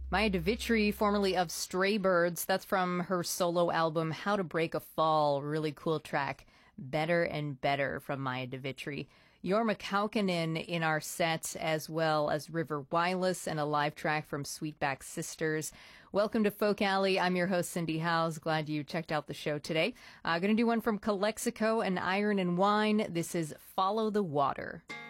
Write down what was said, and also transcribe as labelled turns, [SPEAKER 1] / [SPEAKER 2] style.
[SPEAKER 1] Maya DeVitri, formerly of Stray Birds, that's from her solo album How to Break a Fall. Really cool track. Better and Better from Maya DeVitri. Jorma Kaukonen in our set, as well as River Wireless and a live track from Sweetback Sisters. Welcome to Folk Alley. I'm your host, Cindy Howes. Glad you checked out the show today. I'm going to do one from Calexico and Iron and Wine. This is Follow the Water.